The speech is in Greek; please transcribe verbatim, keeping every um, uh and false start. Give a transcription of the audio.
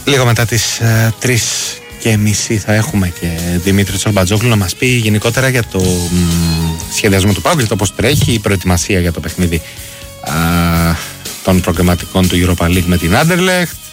Λίγο μετά τις ε, τρεις και μισή θα έχουμε και Δημήτρη Τσολμπατζόγλου να μας πει γενικότερα για το μ, σχεδιασμό του ΠΑΟΚ, για το πώς τρέχει η προετοιμασία για το παιχνίδι α, των προγραμματικών του Europa League με την Anderlecht.